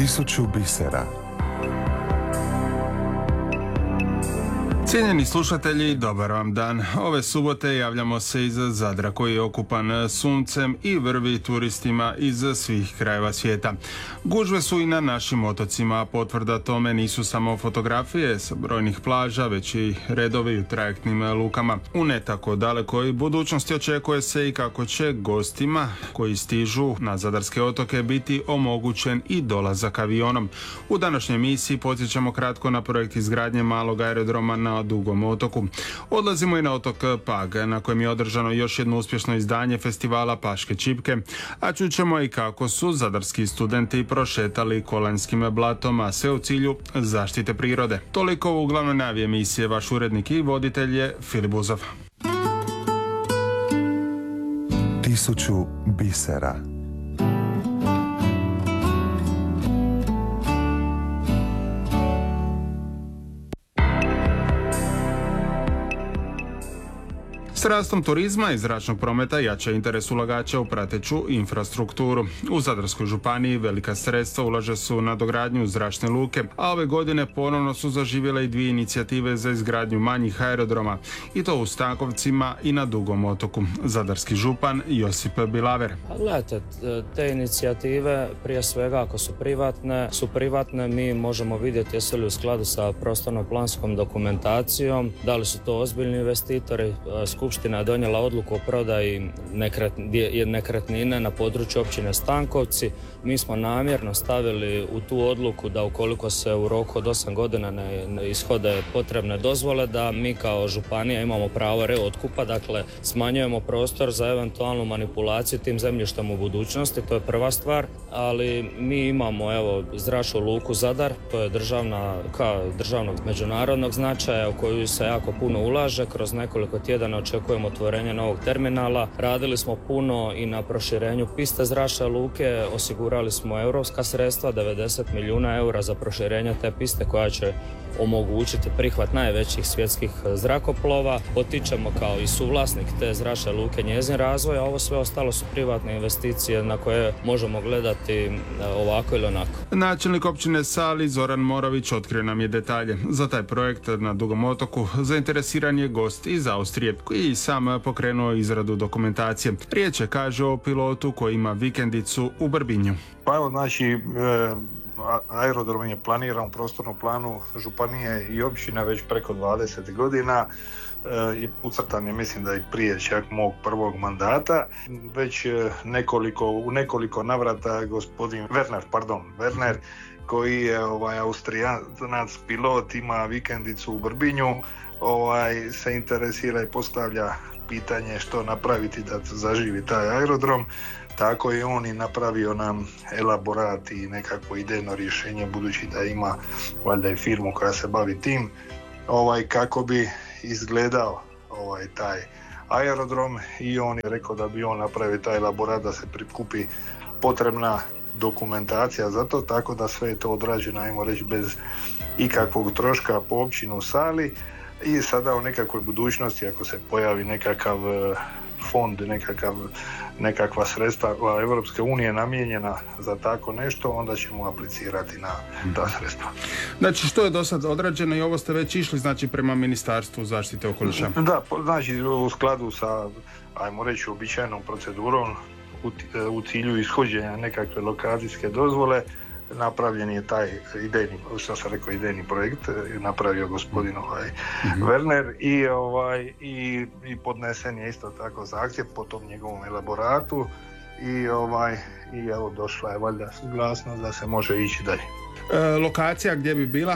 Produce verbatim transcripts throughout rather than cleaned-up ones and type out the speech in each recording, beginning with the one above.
Tisuću bisera. Cijenjeni slušatelji, dobar vam dan. Ove subote javljamo se iz Zadra koji je okupan suncem i vrvi turistima iz svih krajeva svijeta. Gužve su i na našim otocima, potvrda tome nisu samo fotografije sa brojnih plaža, već i redovi u trajektnim lukama. U ne tako dalekoj budućnosti očekuje se i kako će gostima koji stižu na zadarske otoke biti omogućen i dolazak avionom. U današnjoj emisiji podsjećamo kratko na projekt izgradnje malog aerodroma na Dugom otoku. Odlazimo i na otok Pag, na kojem je održano još jedno uspješno izdanje festivala Paške čipke, a čućemo i kako su zadarski studenti prošetali Kolanjskim blatom, a sve u cilju zaštite prirode. Toliko u glavnoj najavi emisije. Vaš urednik i voditelj je Filip Buzov. Tisuću bisera. S rastom turizma i zračnog prometa jača interes ulagača u prateću infrastrukturu. U Zadarskoj županiji velika sredstva ulaže su na dogradnju zračne luke, a ove godine ponovno su zaživjele i dvije inicijative za izgradnju manjih aerodroma, i to u Stankovcima i na Dugom otoku. Zadarski župan Josip Bilaver. Gledajte, te inicijative prije svega ako su privatne, su privatne, mi možemo vidjeti jesu li u skladu sa prostorno-planskom dokumentacijom, da li su to ozbiljni investitori. Skupština je donijela odluku o prodaji nekretnine na području općine Stankovci. Mi smo namjerno stavili u tu odluku da ukoliko se u roku od osam godina ne, ne ishode potrebne dozvole, da mi kao županija imamo pravo reotkupa, dakle smanjujemo prostor za eventualnu manipulaciju tim zemljištem u budućnosti, to je prva stvar, ali mi imamo evo zračnu luku Zadar, to je državna, kao državnog međunarodnog značaja u koju se jako puno ulaže. Kroz nekoliko tjedana očekujemo otvorenje novog terminala. Radili smo puno i na proširenju piste zračne luke, osigurali smo europska sredstva, devedeset milijuna eura za proširenje te piste koja će omogućiti prihvat najvećih svjetskih zrakoplova. Potičemo kao i suvlasnik te zračne luke njezin razvoj, a ovo sve ostalo su privatne investicije na koje možemo gledati ovako ili onako. Načelnik općine Sali Zoran Morović otkrio nam je detalje. Za taj projekt na Dugom otoku zainteresiran je gost iz Austrije koji i sam pokrenuo izradu dokumentacije. Riječ je, kaže, o pilotu koji ima vikendicu u Brbinju. Pa evo, znači, e, aerodrom je planiran u prostornom planu županije i općina već preko dvadeset godina. E, ucrtan je, mislim da i prije čak mog prvog mandata. Već nekoliko, u nekoliko navrata gospodin Werner, pardon, Werner, koji je ovaj, Austrijanac pilot, ima vikendicu u Brbinju, ovaj, se interesira i postavlja pitanje što napraviti da zaživi taj aerodrom. Tako je on i napravio nam elaborat i nekako idejno rješenje, budući da ima valjda i firmu koja se bavi tim, ovaj, kako bi izgledao ovaj, taj aerodrom, i on je rekao da bi on napravio taj elaborat da se prikupi potrebna dokumentacija za to, tako da sve je to odrađeno, ajmo reći, bez ikakvog troška po općinu Sali. I sada u nekakvoj budućnosti, ako se pojavi nekakav fond, nekakav, nekakva sredstva Europske unije namijenjena za tako nešto, onda ćemo aplicirati na ta sredstva. Znači, što je do sad odrađeno, i ovo ste već išli, znači, prema Ministarstvu zaštite okoliša? Da, znači u skladu sa, ajmo reći, uobičajenom procedurom u, u cilju ishođenja nekakve lokacijske dozvole, napravljen je taj idejni, što sam rekao, idejni projekt, napravio gospodin ovaj, mm-hmm. Werner, i, ovaj, i, i podnesen je isto tako zahtjev po tom njegovom elaboratu, i, ovaj, i evo došla je valjda suglasnost da se može ići dalje. E, lokacija gdje bi bila?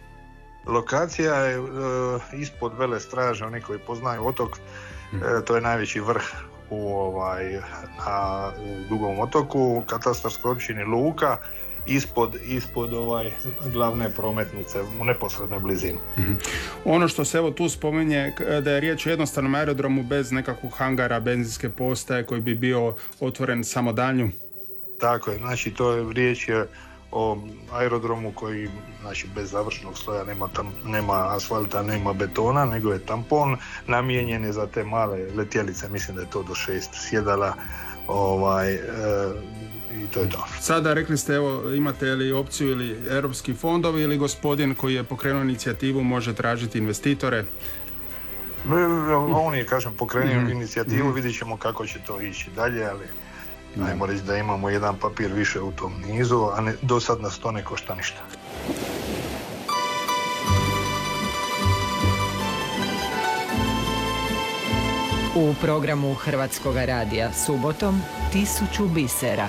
Lokacija je e, ispod Vele Straže, oni koji poznaju otok, e, to je najveći vrh u, ovaj, na Dugom otoku, katastarskoj općini Luka, ispod, ispod ovaj glavne prometnice u neposrednoj blizini. Mm-hmm. Ono što se evo tu spominje da je riječ o jednostavnom aerodromu bez nekakvog hangara, benzinske postaje koji bi bio otvoren samo danju. Tako je, znači to je riječ je o aerodromu koji, znači, bez završnog sloja, nema, tam, nema asfalta, nema betona, nego je tampon, namijenjen je za te male letjelice, mislim da je to do šest sjedala, ovaj, e, i to je to. Sada rekli ste, evo, imate li opciju ili europski fondovi ili gospodin koji je pokrenuo inicijativu može tražiti investitore? On je, kažem, pokrenuo mm. inicijativu, mm. vidjet ćemo kako će to ići dalje, ali mm. ajmo reći da imamo jedan papir više u tom nizu, a ne, do sad nas to ne košta ništa. U programu Hrvatskog radija subotom Tisuću bisera.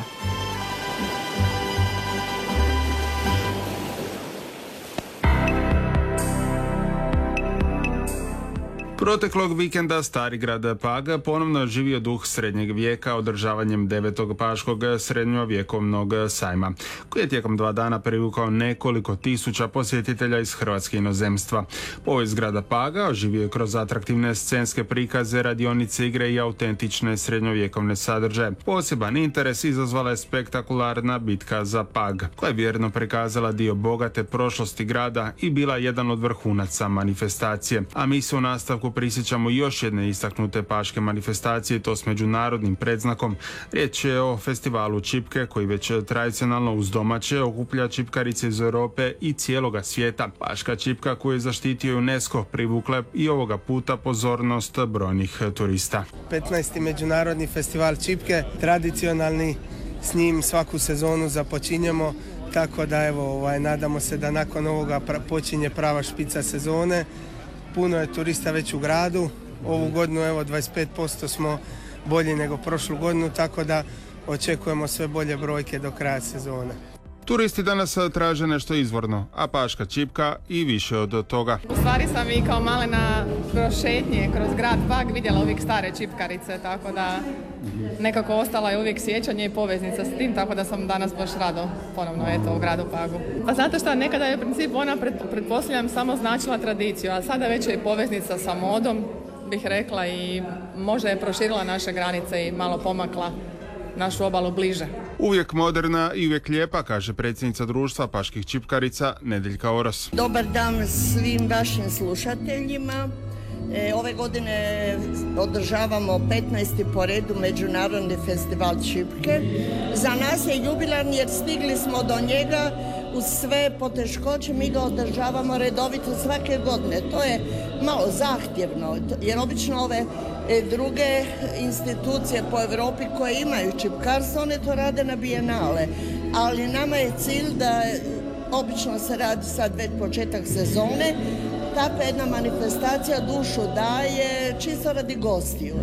Proteklog vikenda Stari grad Pag ponovno je živio duh srednjeg vijeka održavanjem devetog paškog srednjovjekovnog sajma, koji je tijekom dva dana privukao nekoliko tisuća posjetitelja iz Hrvatske inozemstva. Povijest grada Paga oživio je kroz atraktivne scenske prikaze, radionice, igre i autentične srednjovjekovne sadržaje. Poseban interes izazvala je spektakularna bitka za Pag, koja je vjerno prikazala dio bogate prošlosti grada i bila jedan od vrhunaca manifestacije. A mi se u nastavku prisjećamo još jedne istaknute paške manifestacije, to s međunarodnim predznakom. Riječ je o festivalu čipke koji već tradicionalno uz domaće okuplja čipkarice iz Europe i cijeloga svijeta. Paška čipka koju je zaštitio UNESCO privukla je i ovoga puta pozornost brojnih turista. petnaesti međunarodni festival čipke, tradicionalni, s njim svaku sezonu započinjemo, tako da evo, ovaj, nadamo se da nakon ovoga pra, počinje prava špica sezone. Puno je turista već u gradu, ovu godinu evo dvadeset pet posto smo bolji nego prošlu godinu, tako da očekujemo sve bolje brojke do kraja sezone. Turisti danas traže nešto izvorno, a paška čipka i više od toga. U stvari sam i kao malena kroz šetnje, kroz grad Pag vidjela uvijek stare čipkarice, tako da nekako ostala je uvijek sjećanje i poveznica s tim, tako da sam danas baš rado ponovno eto u gradu Pagu. Pa zato što nekada je u principu ona, pred, pretpostavljam, samo značila tradiciju, a sada već je poveznica sa modom, bih rekla, i možda je proširila naše granice i malo pomakla našu obalu bliže. Uvijek moderna i uvijek lijepa, kaže predsjednica društva paških čipkarica Nedeljka Oros. Dobar dan svim vašim slušateljima. E, ove godine održavamo petnaesti po redu Međunarodni festival čipke. Za nas je jubilarni jer stigli smo do njega uz sve poteškoće. Mi ga održavamo redovito svake godine. To je malo zahtjevno jer obično ove druge institucije po Europi koje imaju čipkarstvo, one to rade na bijenale. Ali nama je cilj da obično se radi sad već početak sezone, takva jedna manifestacija dušu daje čisto radi gostiju.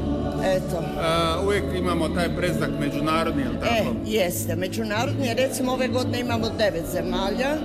Eto. A, uvijek imamo taj predznak međunarodni, jel tako? E, jeste, međunarodni, recimo ove godine imamo devet zemalja.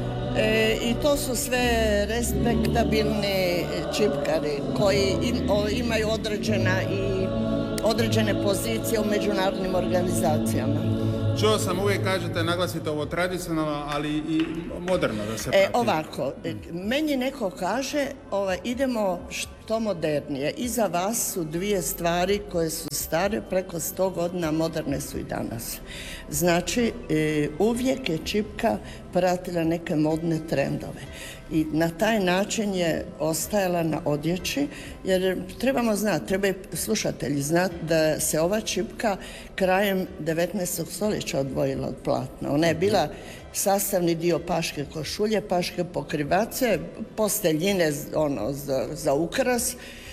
E, i to su sve respektabilni čipkari koji im, o, imaju određena i određene pozicije u međunarodnim organizacijama. Čuo sam, uvijek kažete, naglasite ovo tradicionalno, ali i moderno da se prati. E, ovako, meni neko kaže ovaj, idemo što modernije. Iza vas su dvije stvari koje su stare preko sto godina, moderne su i danas. Znači, e, uvijek je čipka pratila neke modne trendove. I na taj način je ostajala na odjeći, jer trebamo znati, trebaju slušatelji znati da se ova čipka krajem devetnaestog stoljeća odvojila od platna. Ona je bila sastavni dio paške košulje, paške pokrivace, posteljine ono, za, za ukras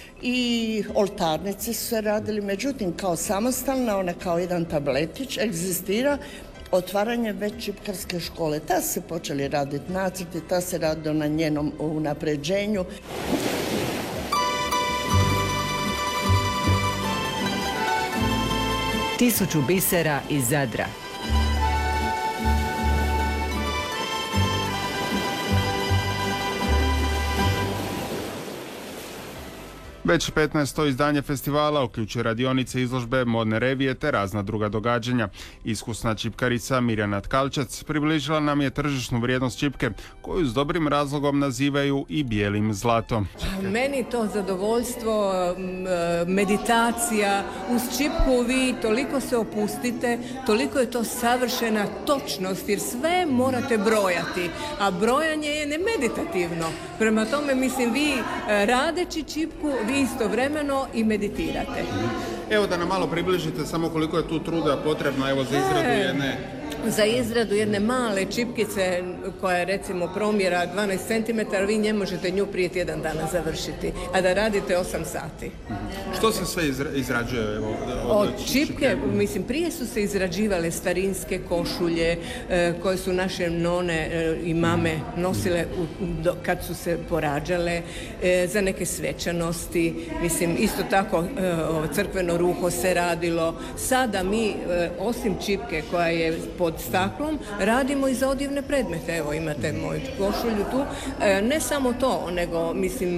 i oltarnice su se radili. Međutim, kao samostalna, ona kao jedan tabletić egzistira otvaranje već čipkarske škole. Ta se počeli raditi nacrti, ta se radilo na njenom unapređenju. Tisuću bisera iz Zadra. Već petnaesto izdanje festivala uključuje radionice, izložbe, modne revije te razna druga događanja. Iskusna čipkarica Mirjana Tkalčec približila nam je tržišnu vrijednost čipke, koju s dobrim razlogom nazivaju i bijelim zlatom. Meni to zadovoljstvo, meditacija, uz čipku vi toliko se opustite, toliko je to savršena točnost jer sve morate brojati, a brojanje je nemeditativno. Prema tome, mislim, vi radeći čipku, vi istovremeno i meditirate. Evo da nam malo približite samo koliko je tu truda potrebno evo za izradu jedne... Za izradu jedne male čipkice koja je recimo promjera dvanaest centimetara, vi ne možete nju prije tjedan dana završiti, a da radite osam sati. Što se sve izrađuje? Evo, od, od čipke, mislim, prije su se izrađivale starinske košulje e, koje su naše none e, i mame nosile u, do, kad su se porađale, e, za neke svečanosti, mislim, isto tako e, crkveno ruho se radilo. Sada mi, e, osim čipke koja je pod staklom, radimo i za odjevne predmete. Evo, imate moju košulju tu. E, ne samo to, nego, mislim, e,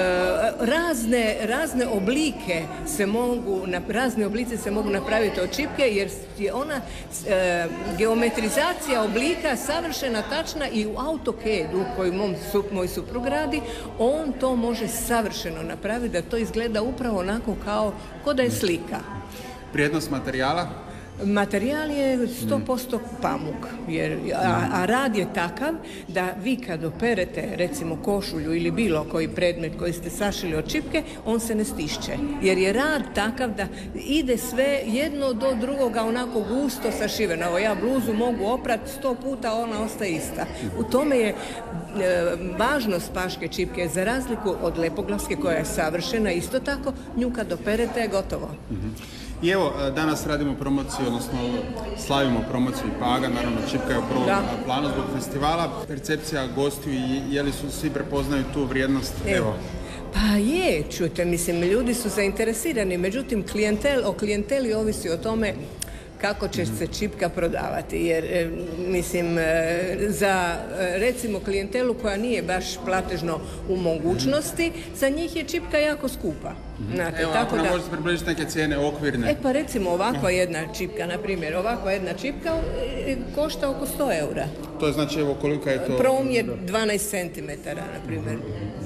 razne, razne oblike se mogu, na, razne oblice se mogu napraviti od čipke, jer je ona e, geometrizacija oblika savršena, tačna i u AutoCAD-u koju mom, su, moj suprug radi, on to može savršeno napraviti, da to izgleda upravo onako kao ko da je slika. Vrijednost materijala? Materijal je sto posto pamuk, jer, a, a rad je takav da vi kad operete recimo košulju ili bilo koji predmet koji ste sašili od čipke, on se ne stišće, jer je rad takav da ide sve jedno do drugoga onako gusto sašiveno. Evo, ja bluzu mogu oprati sto puta, ona ostaje ista. U tome je e, važnost paške čipke, za razliku od lepoglavske koja je savršena, isto tako nju kad operete je gotovo. Mm-hmm. I evo, danas radimo promociju, odnosno slavimo promociju Paga, naravno čipka je u prvom da. planu zbog festivala. Percepcija gostiju, je li su svi prepoznaju tu vrijednost? Evo. Evo. Pa je, čujte, mislim, ljudi su zainteresirani, međutim, klijentel, o klijenteli ovisi o tome kako će se čipka prodavati, jer mislim za recimo klijentelu koja nije baš platežno u mogućnosti, za njih je čipka jako skupa. Znate, evo, tako da možete približiti neke cijene okvirne. E pa recimo ovakva jedna čipka, na primjer, ovakva jedna čipka košta oko sto eura. To je znači, evo kolika je to? Promjer dvanaest centimetara, na primjer.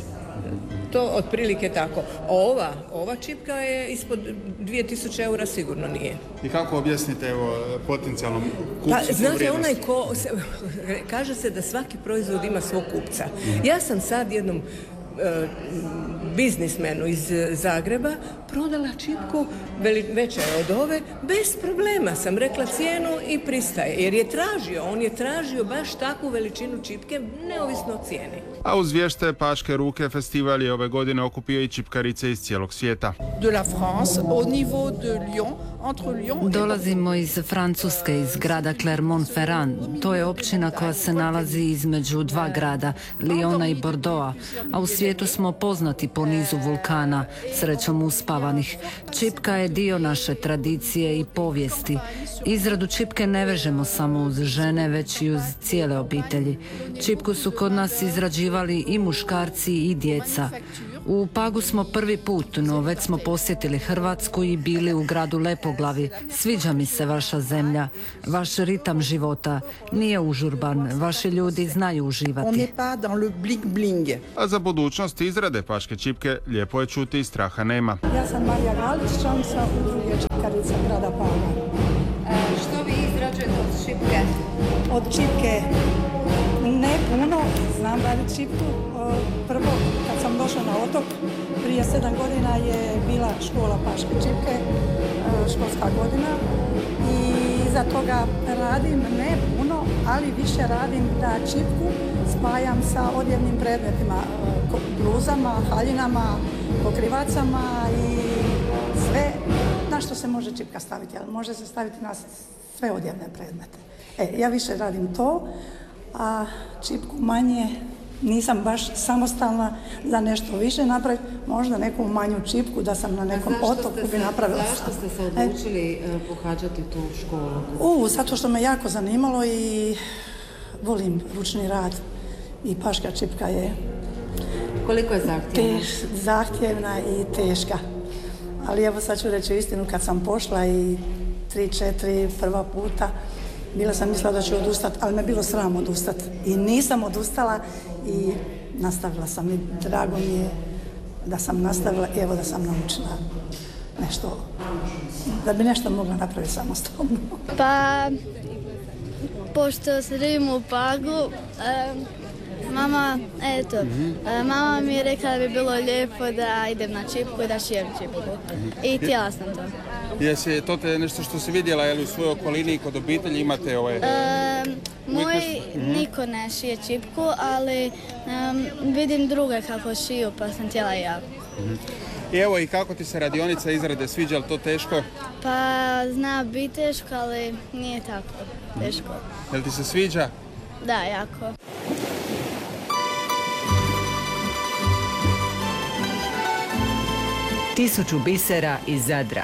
To otprilike tako. Ova, ova čipka je ispod dvije tisuće eura sigurno nije. I kako objasnite evo potencijalnom kupcu? Pa, znate, onaj ko, se, kaže se da svaki proizvod ima svog kupca. Ja sam sad jednom e, biznismenu iz Zagreba prodala čipku veli, veća je od ove, bez problema sam rekla cijenu i pristaje, jer je tražio, on je tražio baš takvu veličinu čipke, neovisno o cijeni. A uz vješte paške ruke festival je ove godine okupio i čipkarice iz cijelog svijeta. De la France, au niveau de Lyon, entre Lyon... Dolazimo iz Francuske, iz grada Clermont-Ferrand. To je općina koja se nalazi između dva grada, Lyona i Bordeauxa, a u svijetu smo poznati po nizu vulkana, srećom uspavanih. Čipka je dio naše tradicije i povijesti. Izradu čipke ne vežemo samo uz žene, već i uz cijele obitelji. Čipku su kod nas izrađivali i muškarci i djeca. U Pagu smo prvi put, no već smo posjetili Hrvatsku i bili u gradu Lepoglavi. Sviđa mi se vaša zemlja, vaš ritam života. Nije užurban, vaši ljudi znaju uživati. A za budućnost izrade paške čipke lijepo je čuti i straha nema. Ja sam Marija Galić, članica udruge čipkarica grada Paga. E, što vi izrađujete od čipke? Od čipke ne puno, znam raditi čipku. Prvo, kad sam došla na otok, prije sedam godina je bila škola paške čipke, školska godina, i iza toga radim ne puno, ali više radim da čipku spajam sa odjevnim predmetima, bluzama, haljinama, pokrivacama i sve na što se može čipka staviti, ali može se staviti na sve odjevne predmete. E, ja više radim to, a čipku manje. Nisam baš samostalna za nešto više napraviti, možda neku manju čipku da sam na nekom otoku bi napravila. Zašto ste se odlučili e, pohađati tu školu? U, zato što me jako zanimalo i volim ručni rad i paška čipka je... Koliko je zahtjevna? Teš, zahtjevna i teška. Ali evo sad ću reći istinu, kad sam pošla i tri, četiri prva puta, bila sam mislila da ću odustati, ali me bilo sram odustati. I nisam odustala i nastavila sam. I drago mi je da sam nastavila i evo da sam naučila nešto, da bi nešto mogla napraviti samostalno. Pa, pošto se živim u Pagu, eh, mama, eto, eh, mama mi je rekla da bi bilo lijepo da idem na čipku i da šijem čipku. I htjela sam to. Jesi to te nešto što si vidjela, je li u svojoj okolini i kod obitelji imate ovaj... E, moj uh-huh. niko ne šije čipku, ali um, vidim druge kako šiju, pa sam htjela i ja. Uh-huh. I evo, i kako ti se radionica izrade sviđa, li to teško? Pa zna biti teško, ali nije tako teško. Jel ti se sviđa? Da, jako. Tisuću bisera iz Zadra.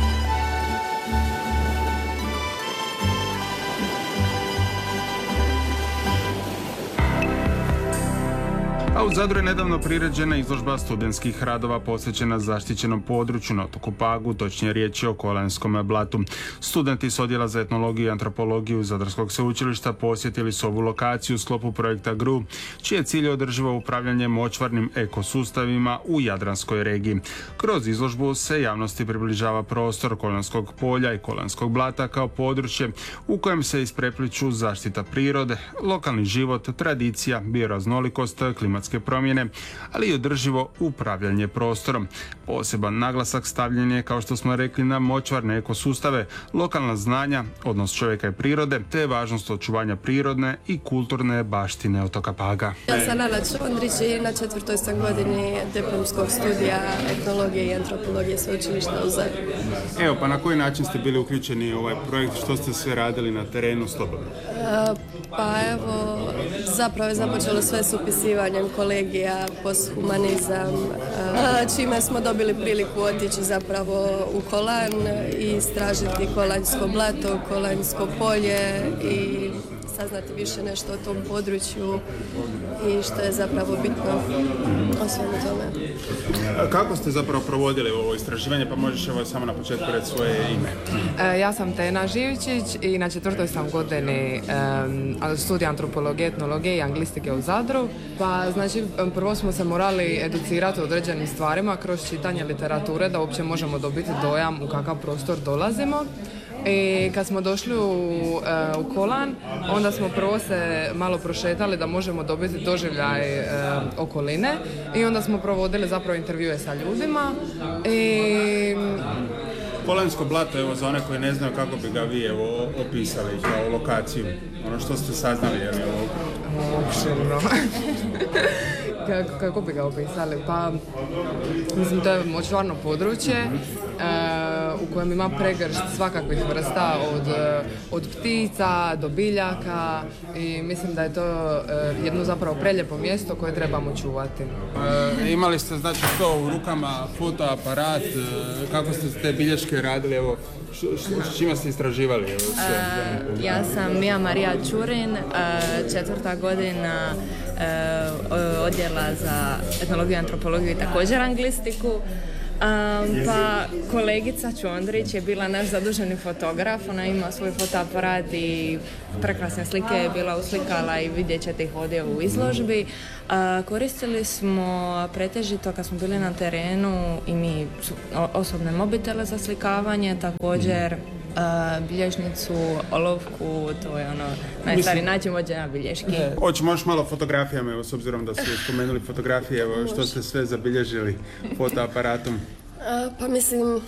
A u Zadru je nedavno priređena izložba studentskih radova posvećena zaštićenom području na otoku Pagu, točnije riječ je o Kolanskom blatu. Studenti s odjela za etnologiju i antropologiju Zadarskog sveučilišta posjetili su ovu lokaciju u sklopu projekta G R U, čije cilj je održivo upravljanje močvarnim ekosustavima u Jadranskoj regiji. Kroz izložbu se javnosti približava prostor Kolanskog polja i Kolanskog blata kao područje u kojem se isprepliču zaštita prirode, lokalni život, tradicija, bioraznolikost, klimatske promjene, ali i održivo upravljanje prostorom. Poseban naglasak stavljen je, kao što smo rekli, na močvarne ekosustave, lokalna znanja, odnos čovjeka i prirode, te važnost očuvanja prirodne i kulturne baštine otoka Paga. Ja sam Ana Čondrić i na četvrtoj sam godini diplomskog studija etnologije i antropologije sveučilišta u Zadru. Evo, pa na koji način ste bili uključeni u ovaj projekt, što ste sve radili na terenu s tobom? Uh, pa evo, zapravo je započelo sve s upisivanjem kolegija, posthumanizam, čime smo dobili priliku otići zapravo u Kolan i istražiti Kolanjsko blato, Kolanjsko polje i saznati više nešto o tom području i što je zapravo bitno o svemu tome. Kako ste zapravo provodili ovo istraživanje, pa možeš evo samo na početku reći svoje ime? E, ja sam Tena Živčić i na četvrtoj sam godini um, studija antropologije, etnologije i anglistike u Zadru. Pa znači prvo smo se morali educirati o određenim stvarima kroz čitanje literature da uopće možemo dobiti dojam u kakav prostor dolazimo. I kad smo došli u, uh, u Kolan, onda smo prvo se malo prošetali da možemo dobiti doživljaj uh, okoline i onda smo provodili zapravo intervjue sa ljudima. I... Kolansko blato, evo, za one koji ne znaju kako bi ga vi evo, opisali kao lokaciju, ono što ste saznali, je li ovo? Opširno. kako, kako bi ga opisali? Pa, mislim, to je močvarno područje uh, u kojem ima pregršt svakakvih vrsta od, od ptica do biljaka i mislim da je to uh, jedno zapravo prelijepo mjesto koje trebamo čuvati. Uh, imali ste znači to u rukama, fotoaparat, uh, kako ste te bilješke radili, evo, s čima ste istraživali? Evo, sve? Uh, ja sam Mija Marija Čurin, uh, četvrta godina uh, odjela za etnologiju i antropologiju i također anglistiku. Um, pa kolegica Čondrić je bila naš zaduženi fotograf, ona ima svoj fotoaparat i prekrasne slike je bila uslikala i vidjet ćete ih ovdje u izložbi. Uh, koristili smo pretežito kad smo bili na terenu i mi osobne mobitele za slikavanje, također uh, bilježnicu, olovku, to je ono najstariji način vođenja bilješki. Hoće, možeš malo fotografijama, evo, s obzirom da ste spomenuli fotografije, evo, što ste sve zabilježili fotoaparatom? Uh, pa mislim,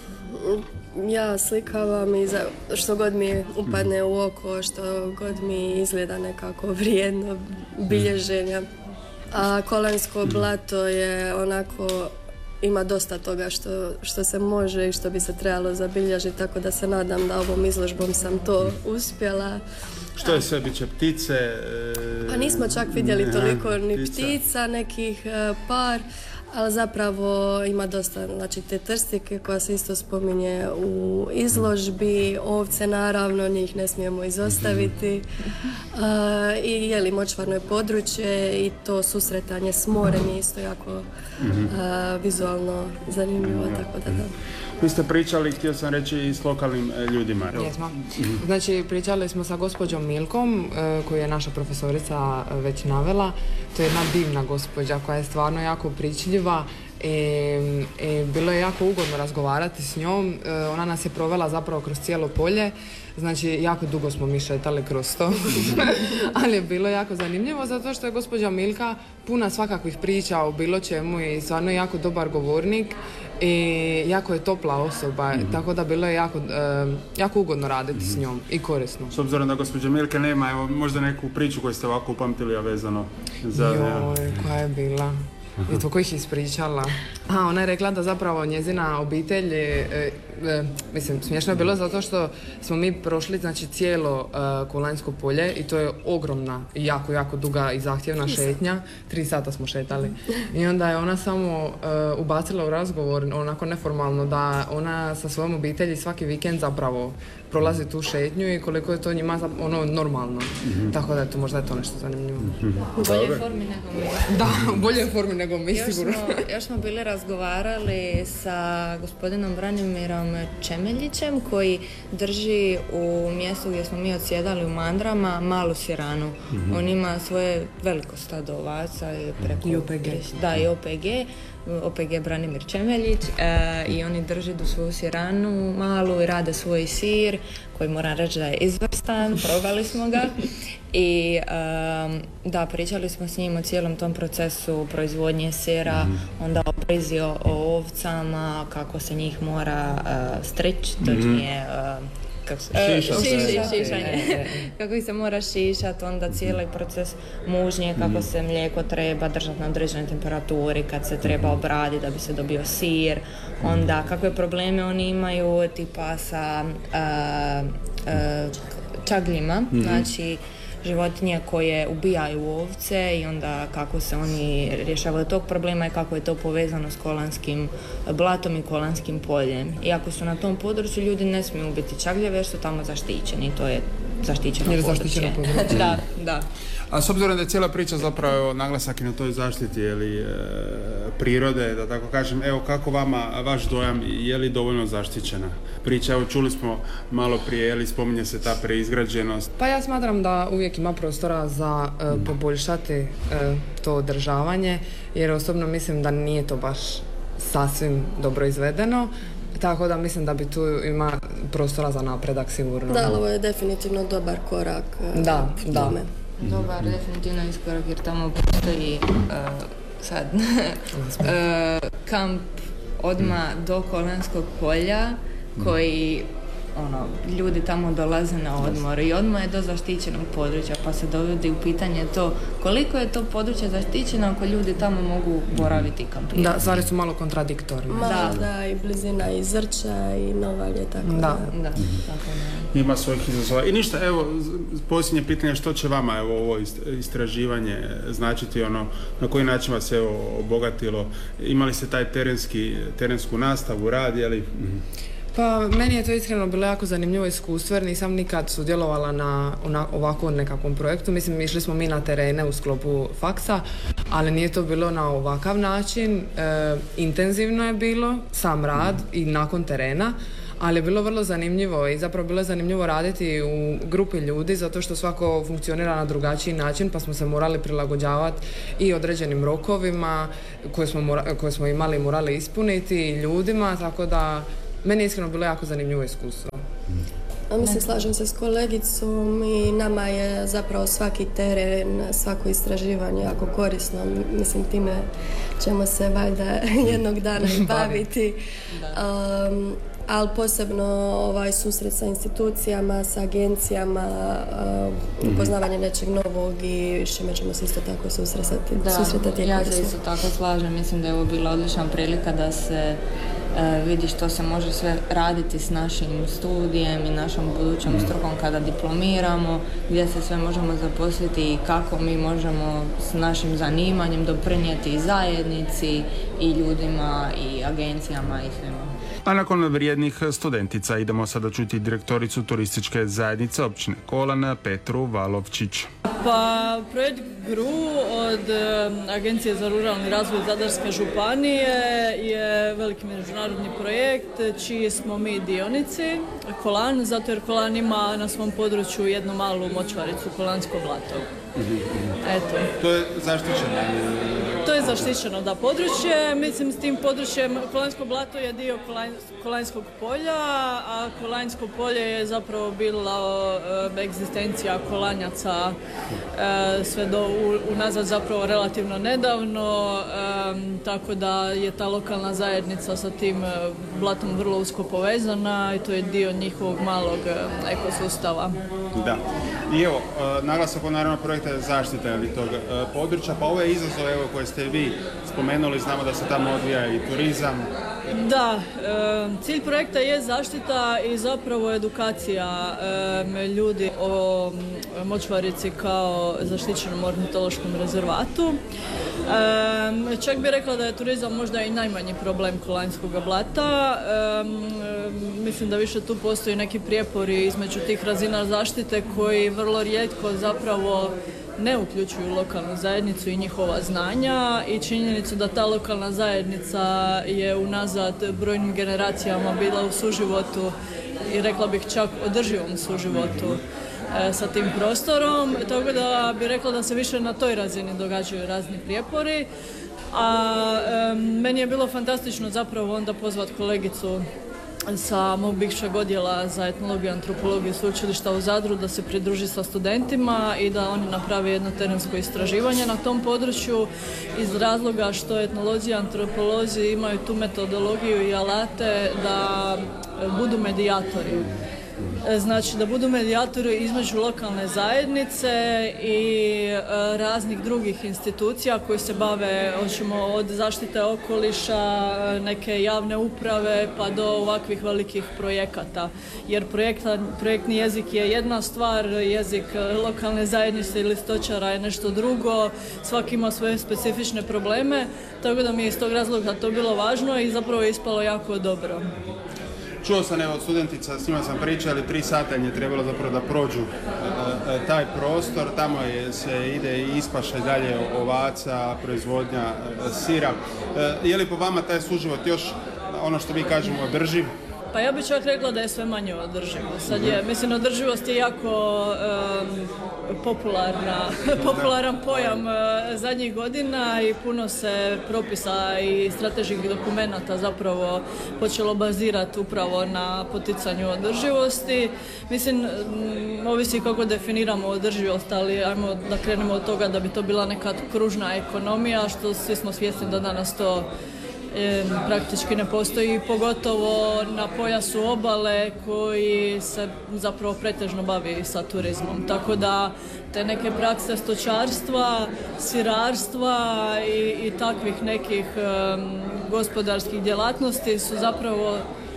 ja slikavam i za što god mi upadne u oko, što god mi izgleda nekako vrijedno bilježenja. A Kolansko blato je onako, ima dosta toga što, što se može i što bi se trebalo zabilježiti, tako da se nadam da ovom izložbom sam to uspjela. Što je sve, bit će ptice? E... Pa nismo čak vidjeli toliko ni ptica, nekih par, ali zapravo ima dosta, znači te trstike koja se isto spominje u izložbi, ovce naravno, njih ne smijemo izostaviti. Uh, i jeli močvarno je područje i to susretanje s morem je isto jako uh, vizualno zanimljivo, tako da da. Vi ste pričali, htio sam reći, i s lokalnim ljudima. Jesmo. Znači, pričali smo sa gospođom Milkom, koju je naša profesorica već navela. To je jedna divna gospođa koja je stvarno jako pričljiva i, i bilo je jako ugodno razgovarati s njom. Ona nas je provela zapravo kroz cijelo polje. Znači, jako dugo smo mi šetali kroz to, ali je bilo jako zanimljivo zato što je gospođa Milka puna svakakvih priča o bilo čemu i stvarno jako dobar govornik i jako je topla osoba, mm-hmm. tako da bilo je jako, uh, jako ugodno raditi mm-hmm. s njom i korisno. S obzirom da gospođa Milke nema, evo možda neku priču koju ste ovako upamtili, a vezano za... Joj, koja je bila? I to kojih ispričala. A, ona je rekla da zapravo njezina obitelj je, e, e, mislim, smiješno je bilo zato što smo mi prošli, znači, cijelo e, Kolanjsko polje i to je ogromna i jako, jako duga i zahtjevna šetnja. Tri sata smo šetali. I onda je ona samo e, ubacila u razgovor, onako neformalno, da ona sa svojom obitelji svaki vikend zapravo prolazi tu šetnju i koliko je to njima ono normalno. Mm-hmm. Tako da je to možda je to nešto zanimljivo. Mm-hmm. U boljoj formi nego mi. Da, u boljoj formi nego mi, još sigurno. Smo, još smo bili razgovarali sa gospodinom Branimirom Čemeljićem koji drži u mjestu gdje smo mi odsjedali u Mandrama malu siranu. Mm-hmm. On ima svoje veliko stado ovaca preko... I O P G. Da, i O P G. O P G Branimir Čemeljić e, i oni drže do svoju siranu malu i rade svoj sir koji moram reći da je izvrstan, probali smo ga i e, da, pričali smo s njim o cijelom tom procesu proizvodnje sira, mm. onda o brizi o ovcama, kako se njih mora e, strići, točnije e, kako se, Šiša, uh, šiša, šišanje. Kako ih se mora šišati, onda cijeli proces mužnje, kako se mlijeko treba držati na određenoj temperaturi, kad se treba obraditi da bi se dobio sir, onda kakve probleme oni imaju tipa sa uh, uh, čagljima, mm-hmm. znači životinje koje ubijaju ovce i onda kako se oni rješavaju tog problema i kako je to povezano s Kolanskim blatom i Kolanskim poljem. Iako su na tom području, ljudi ne smiju biti čagljeve jer su tamo zaštićeni, to je zaštićeno jer područje. Zaštićeno područje. Da, da. A s obzirom da je cijela priča zapravo naglasak i na toj zaštiti jeli, e, prirode, da tako kažem, evo kako vama, vaš dojam, je li dovoljno zaštićena priča? Evo čuli smo malo prije, je li spominje se ta preizgrađenost? Pa ja smatram da uvijek ima prostora za e, poboljšati e, to održavanje, jer osobno mislim da nije to baš sasvim dobro izvedeno. Tako da mislim da bi tu ima prostora za napredak sigurno. Da, ovo je definitivno dobar korak. Da, da. Tome. Dobar, definitivno iskorak jer tamo postoji uh, sad uh, kamp odmah do Kolanskog polja koji ono, ljudi tamo dolaze na odmor i odmah je do zaštićenog područja pa se dovodi u pitanje to koliko je to područje zaštićeno ako ljudi tamo mogu boraviti i kampirati. Da, stvari su malo kontradiktorne. Da, da, i blizina i Zrča i Novalje, tako da. Da, da, tako da. Ima svojih izazova. I ništa, evo, posljednje pitanje, što će vama evo, ovo istraživanje značiti, ono, na koji način vas je obogatilo? Imali ste taj terenski, terensku nastavu, rad, je li? Pa meni je to iskreno bilo jako zanimljivo iskustvo jer nisam nikad sudjelovala na, na ovakvom nekakvom projektu. Mislim, išli smo mi na terene u sklopu faksa, ali nije to bilo na ovakav način. E, intenzivno je bilo sam rad i nakon terena, ali je bilo vrlo zanimljivo i zapravo bilo je zanimljivo raditi u grupi ljudi zato što svako funkcionira na drugačiji način pa smo se morali prilagođavati i određenim rokovima koje smo, mora, koje smo imali morali ispuniti i ljudima, tako da meni je iskreno bilo jako zanimljivo iskustvo. A mislim, slažem se s kolegicom i nama je zapravo svaki teren, svako istraživanje jako korisno. Mislim, time ćemo se valjda jednog dana i baviti. Um, ali posebno ovaj susret sa institucijama, sa agencijama, uh, upoznavanje nečeg novog i s čime ćemo se isto tako susretati. Da, susretati ja se isto tako slažem. Mislim da je ovo bila odlična prilika da se uh, vidi što se može sve raditi s našim studijem i našom budućom strukom kada diplomiramo, gdje se sve možemo zaposliti i kako mi možemo s našim zanimanjem doprinijeti i zajednici i ljudima i agencijama i svima. A nakon vrijednih studentica idemo sada čuti direktoricu turističke zajednice općine Kolan, Petru Valovčić. Pa projekt G R U od e, Agencije za ruralni razvoj Zadarske županije je veliki međunarodni projekt čiji smo mi dionici, Kolan, zato jer Kolan ima na svom području jednu malu močvaricu, Kolansko blato. Eto. To je zaštićeno? To je zaštićeno, da, područje. Mislim, s tim područjem Kolanjsko blato je dio Kolaj, Kolanjskog polja, a Kolanjsko polje je zapravo bila e, egzistencija Kolanjaca e, sve do u, unazad zapravo relativno nedavno, e, tako da je ta lokalna zajednica sa tim e, blatom vrlo usko povezana i to je dio njihovog malog e, ekosustava. Da. I evo, e, naglasak od naravno projekta je zaštita ili tog e, područja, pa ove izazove evo, koje ste vi spomenuli, znamo da se tamo odvija i turizam. Da, e, cilj projekta je zaštita i zapravo edukacija e, ljudi o močvarici kao zaštićenom ornitološkom rezervatu. E, čak bih rekla da je turizam možda i najmanji problem Kolanjskog blata. E, mislim da više tu postoji neki prijepori između tih razina zaštite koji vrlo rijetko zapravo ne uključuju lokalnu zajednicu i njihova znanja i činjenicu da ta lokalna zajednica je unazad brojnim generacijama bila u suživotu i rekla bih čak održivom suživotu e, sa tim prostorom, tako da bih rekla da se više na toj razini događaju razni prijepori. A e, meni je bilo fantastično zapravo onda pozvat kolegicu sa mog bivšeg odjela za etnologiju i antropologiju sveučilišta u Zadru da se pridruži sa studentima i da oni naprave jedno terensko istraživanje na tom području iz razloga što etnolozi i antropolozi imaju tu metodologiju i alate da budu medijatori. Znači da budu medijatori između lokalne zajednice i e, raznih drugih institucija koji se bave hoćemo od zaštite okoliša, neke javne uprave pa do ovakvih velikih projekata. Jer projekta, projektni jezik je jedna stvar, jezik lokalne zajednice ili stočara je nešto drugo, svaki ima svoje specifične probleme, tako da mi je iz tog razloga to bilo važno i zapravo je ispalo jako dobro. Čuo sam evo od studentica, s njima sam pričao, ali tri sata im je trebalo zapravo da prođu e, e, taj prostor, tamo je, se ide i ispaša i dalje ovaca, proizvodnja e, sira. E, je li po vama taj suživot još, ono što mi kažemo, održiv? Pa ja bih čak rekla da je sve manje održivo. Sad je, mislim, održivost je jako um, popularna, popularan pojam uh, zadnjih godina i puno se propisa i strateških dokumenata zapravo počelo bazirati upravo na poticanju održivosti. Mislim, um, ovisi kako definiramo održivost, ali ajmo da krenemo od toga da bi to bila neka kružna ekonomija, što svi smo svjesni da danas to E, praktički ne postoji, pogotovo na pojasu obale koji se zapravo pretežno bavi sa turizmom. Tako da te neke prakse stočarstva, sirarstva i, i takvih nekih um, gospodarskih djelatnosti su zapravo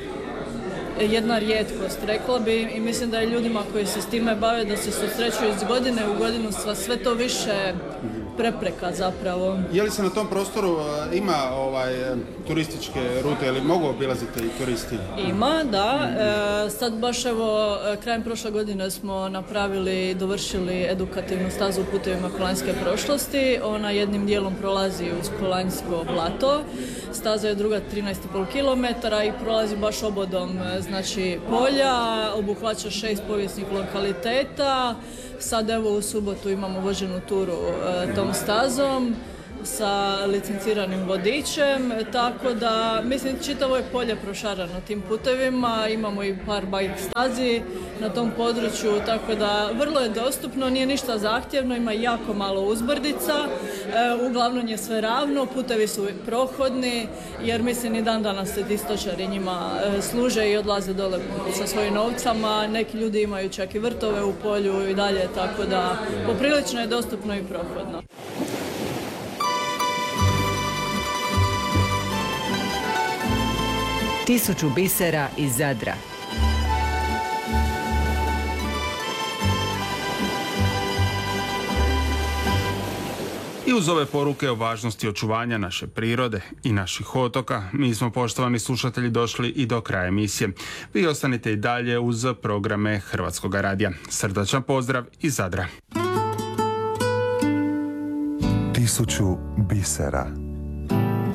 jedna rijetkost, rekla bi, i mislim da je ljudima koji se s time bave da se susreću iz godine u godinu sve to više prepreka zapravo. Je li se na tom prostoru ima ovaj, turističke rute ili mogu obilaziti i turisti? Ima, da. E, sad baš evo, krajem prošle godine smo napravili i dovršili edukativnu stazu u putevima Kolanjske prošlosti. Ona jednim dijelom prolazi uz Kolanjsko blato. Staza je druga trinaest i pol kilometara i prolazi baš obodom, znači polja, obuhvaća šest povijesnih lokaliteta. Sad evo u subotu imamo vođenu turu e, tom stazom sa licenciranim vodičem, tako da mislim čitavo je polje prošarano tim putevima, imamo i par bike stazi na tom području, tako da vrlo je dostupno, nije ništa zahtjevno, ima jako malo uzbrdica, e, uglavnom je sve ravno, putevi su prohodni, jer mislim i dan danas se ti stočari njima e, služe i odlaze dole sa svojim ovcama, neki ljudi imaju čak i vrtove u polju i dalje, tako da poprilično je dostupno i prohodno. Tisuću bisera iz Zadra. I uz ove poruke o važnosti očuvanja naše prirode i naših otoka, mi smo, poštovani slušatelji, došli i do kraja emisije. Vi ostanite i dalje uz programe Hrvatskog radija. Srdačan pozdrav iz Zadra. Tisuću bisera.